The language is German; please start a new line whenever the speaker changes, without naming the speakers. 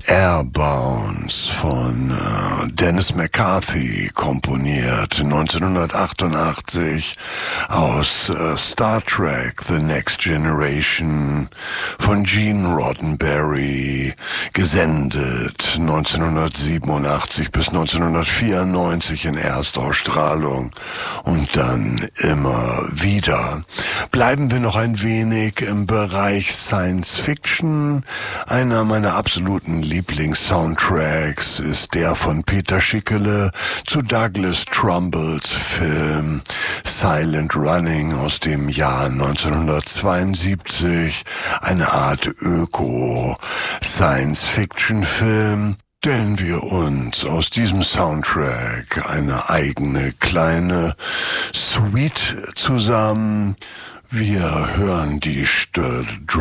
Airbounds von Dennis McCarthy komponiert 1988 aus Star Trek The Next Generation von Gene Roddenberry, gesendet 1987 bis 1994 in Erstausstrahlung und dann immer wieder. Bleiben wir noch ein wenig im Bereich Science Fiction. Einer meiner absoluten Lieblings-Soundtracks ist der von Peter Schickele zu Douglas Trumballs Film Silent Running aus dem Jahr 1972. Eine Art Öko-Science-Fiction-Film, stellen wir uns aus diesem Soundtrack eine eigene kleine Suite zusammen. Wir hören die